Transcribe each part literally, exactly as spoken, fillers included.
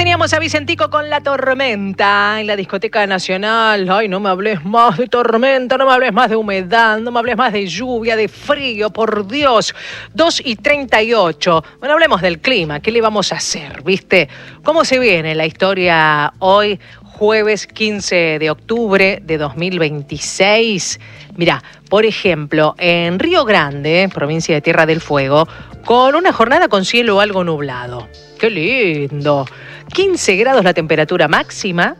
teníamos a Vicentico con La Tormenta en la discoteca nacional. Ay, no me hables más de tormenta, no me hables más de humedad, no me hables más de lluvia, de frío, por Dios. dos y treinta y ocho. Bueno, hablemos del clima. ¿Qué le vamos a hacer, viste? ¿Cómo se viene la historia hoy, jueves quince de octubre de dos mil veintiséis? Mirá, por ejemplo, en Río Grande, provincia de Tierra del Fuego, con una jornada con cielo algo nublado. ¡Qué lindo! quince grados la temperatura máxima.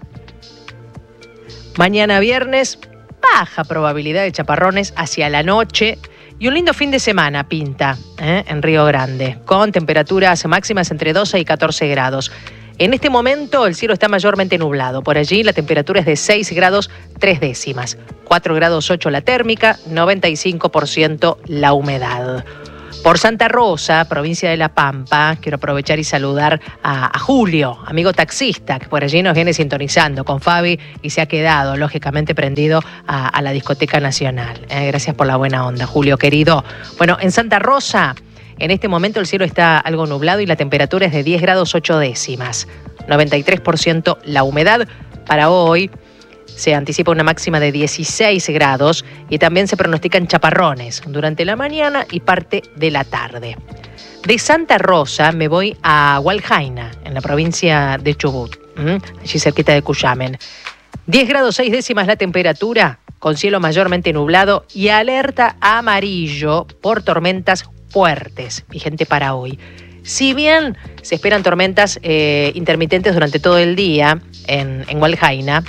Mañana viernes, baja probabilidad de chaparrones hacia la noche. Y un lindo fin de semana pinta ¿eh? en Río Grande, con temperaturas máximas entre doce y catorce grados. En este momento el cielo está mayormente nublado. Por allí la temperatura es de seis grados tres décimas. cuatro grados ocho la térmica, noventa y cinco por ciento la humedad. Por Santa Rosa, provincia de La Pampa, quiero aprovechar y saludar a, a Julio, amigo taxista, que por allí nos viene sintonizando con Fabi y se ha quedado, lógicamente, prendido a, a la discoteca nacional. Eh, gracias por la buena onda, Julio, querido. Bueno, en Santa Rosa, en este momento el cielo está algo nublado y la temperatura es de diez grados ocho décimas. noventa y tres por ciento la humedad. Para hoy se anticipa una máxima de dieciséis grados y también se pronostican chaparrones durante la mañana y parte de la tarde. De Santa Rosa me voy a Hualjaina, en la provincia de Chubut, ¿m? allí cerquita de Cuyamen. diez grados seis décimas la temperatura, con cielo mayormente nublado y alerta amarillo por tormentas fuertes, vigente para hoy. Si bien se esperan tormentas eh, intermitentes durante todo el día en, en Hualjaina,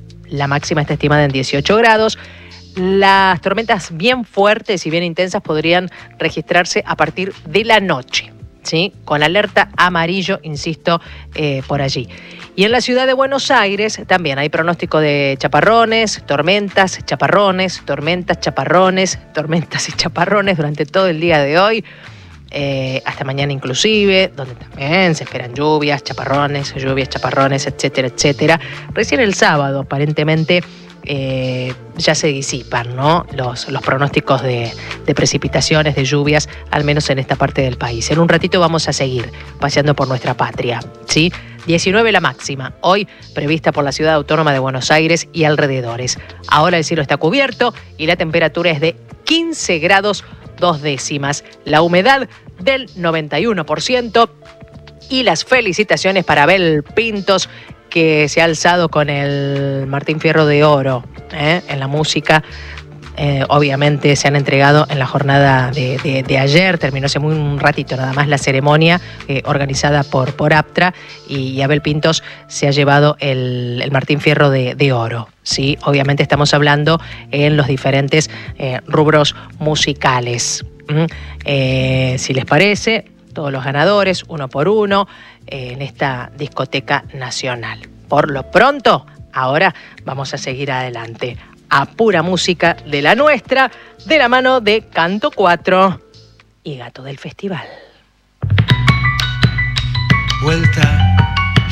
la máxima está estimada en dieciocho grados. Las tormentas bien fuertes y bien intensas podrían registrarse a partir de la noche, ¿sí? Con alerta amarillo, insisto, eh, por allí. Y en la ciudad de Buenos Aires también hay pronóstico de chaparrones, tormentas, chaparrones, tormentas, chaparrones, tormentas y chaparrones durante todo el día de hoy. Eh, hasta mañana inclusive, donde también se esperan lluvias, chaparrones, lluvias, chaparrones, etcétera, etcétera. Recién el sábado, aparentemente, eh, ya se disipan, ¿no? Los, los pronósticos de, de precipitaciones, de lluvias, al menos en esta parte del país. En un ratito vamos a seguir paseando por nuestra patria, ¿sí? diecinueve la máxima, hoy prevista por la Ciudad Autónoma de Buenos Aires y alrededores. Ahora el cielo está cubierto y la temperatura es de quince grados dos décimas. La humedad del noventa y uno por ciento. Y las felicitaciones para Abel Pintos, que se ha alzado con el Martín Fierro de Oro ¿eh? en la música. Eh, obviamente se han entregado en la jornada de, de, de ayer, terminó hace muy un ratito nada más la ceremonia eh, organizada por, por APTRA y, y Abel Pintos se ha llevado el, el Martín Fierro de, de Oro. Sí, obviamente estamos hablando en los diferentes eh, rubros musicales. ¿Mm? Eh, si les parece, todos los ganadores, uno por uno, eh, en esta discoteca nacional. Por lo pronto, ahora vamos a seguir adelante a pura música de la nuestra, de la mano de Canto cuatro y Gato del Festival. Vuelta